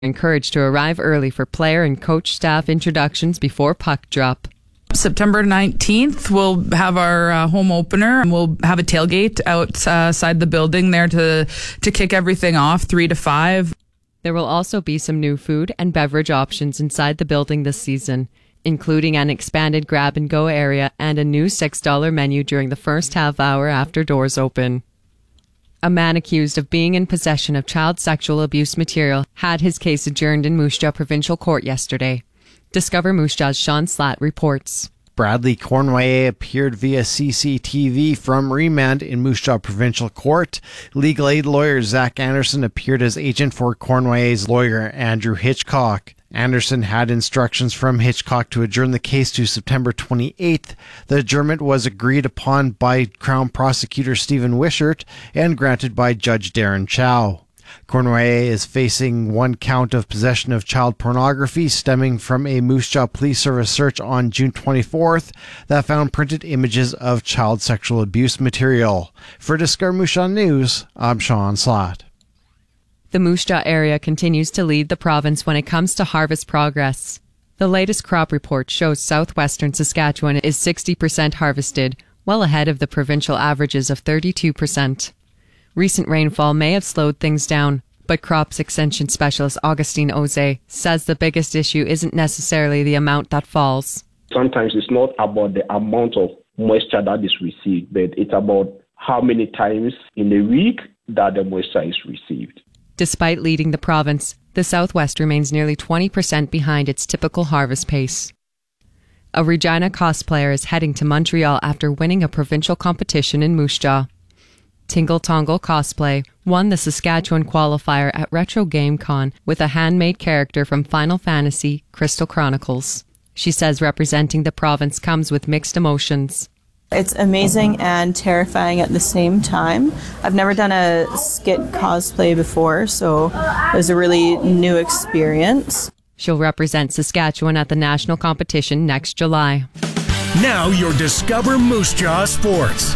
encouraged to arrive early for player and coach staff introductions before puck drop. September 19th, we'll have our home opener. We'll have a tailgate outside the building there to kick everything off 3 to 5. There will also be some new food and beverage options inside the building this season, including an expanded grab-and-go area and a new $6 menu during the first half hour after doors open. A man accused of being in possession of child sexual abuse material had his case adjourned in Moose Jaw Provincial Court yesterday. Discover Moose Jaw's Sean Slatt reports. Bradley Cornway appeared via CCTV from remand in Moose Jaw Provincial Court. Legal aid lawyer Zach Anderson appeared as agent for Cornway's lawyer Andrew Hitchcock. Anderson had instructions from Hitchcock to adjourn the case to September 28th. The adjournment was agreed upon by Crown Prosecutor Stephen Wishart and granted by Judge Darren Chow. Cornway is facing one count of possession of child pornography stemming from a Moose Jaw Police Service search on June 24th that found printed images of child sexual abuse material. For Discover Moose Jaw News, I'm Sean Slatt. The Moose Jaw area continues to lead the province when it comes to harvest progress. The latest crop report shows southwestern Saskatchewan is 60% harvested, well ahead of the provincial averages of 32%. Recent rainfall may have slowed things down, but crops extension specialist Augustine Oze says the biggest issue isn't necessarily the amount that falls. Sometimes it's not about the amount of moisture that is received, but it's about how many times in a week that the moisture is received. Despite leading the province, the Southwest remains nearly 20% behind its typical harvest pace. A Regina cosplayer is heading to Montreal after winning a provincial competition in Moose Jaw. Tingle Tongle Cosplay won the Saskatchewan qualifier at Retro Game Con with a handmade character from Final Fantasy Crystal Chronicles. She says representing the province comes with mixed emotions. It's amazing and terrifying at the same time. I've never done a skit cosplay before, so it was a really new experience. She'll represent Saskatchewan at the national competition next July. Now your Discover Moose Jaw Sports.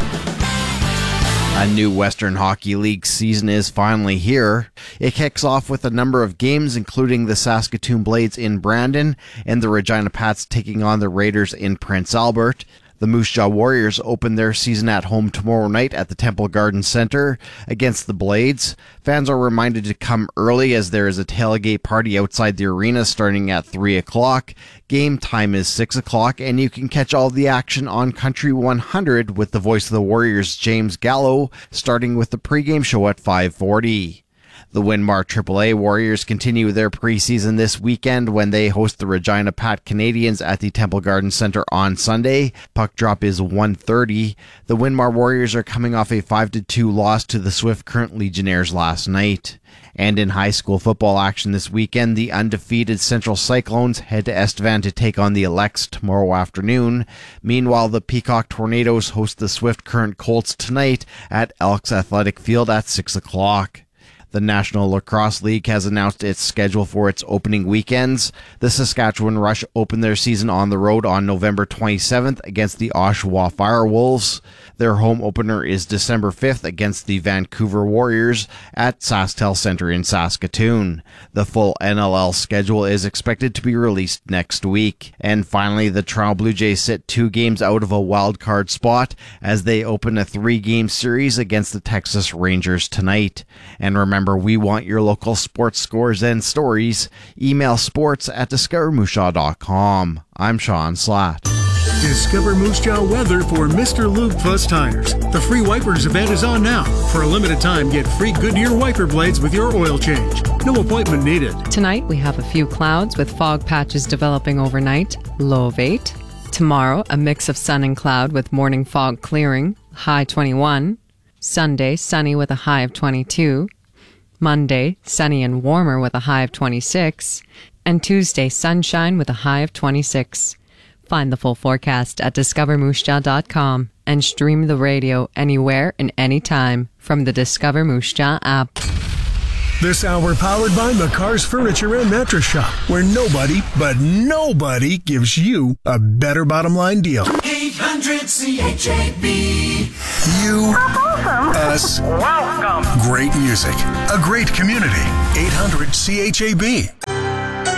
A new Western Hockey League season is finally here. It kicks off with a number of games, including the Saskatoon Blades in Brandon and the Regina Pats taking on the Raiders in Prince Albert. The Moose Jaw Warriors open their season at home tomorrow night at the Temple Garden Centre against the Blades. Fans are reminded to come early as there is a tailgate party outside the arena starting at 3 o'clock. Game time is 6 o'clock, and you can catch all the action on Country 100 with the voice of the Warriors, James Gallo, starting with the pregame show at 5:40. The Winmar AAA Warriors continue their preseason this weekend when they host the Regina Pat Canadians at the Temple Garden Centre on Sunday. Puck drop is 1:30. The Winmar Warriors are coming off a 5-2 loss to the Swift Current Legionnaires last night. And in high school football action this weekend, the undefeated Central Cyclones head to Estevan to take on the Elects tomorrow afternoon. Meanwhile, the Peacock Tornadoes host the Swift Current Colts tonight at Elks Athletic Field at 6 o'clock. The National Lacrosse League has announced its schedule for its opening weekends. The Saskatchewan Rush open their season on the road on November 27th against the Oshawa Firewolves. Their home opener is December 5th against the Vancouver Warriors at SaskTel Centre in Saskatoon. The full NLL schedule is expected to be released next week. And finally, the Toronto Blue Jays sit 2 games out of a wild card spot as they open a 3-game series against the Texas Rangers tonight. And remember, we want your local sports scores and stories. Email sports@discovermoosjaw.com. I'm Sean Slatt. Discover Moose Jaw weather for Mr. Lube Plus Tires. The free wipers event is on now. For a limited time, get free Goodyear wiper blades with your oil change. No appointment needed. Tonight we have a few clouds with fog patches developing overnight, low of 8. Tomorrow, a mix of sun and cloud with morning fog clearing, high 21. Sunday, sunny with a high of 22. Monday, sunny and warmer with a high of 26. And Tuesday, sunshine with a high of 26. Find the full forecast at discovermoosejaw.com and stream the radio anywhere and anytime from the Discover Moose Jaw app. This hour powered by McCar's Furniture and Mattress Shop, where nobody, but nobody gives you a better bottom line deal. 800 CHAB. You. Awesome. Us. Welcome. Great music. A great community. 800 CHAB.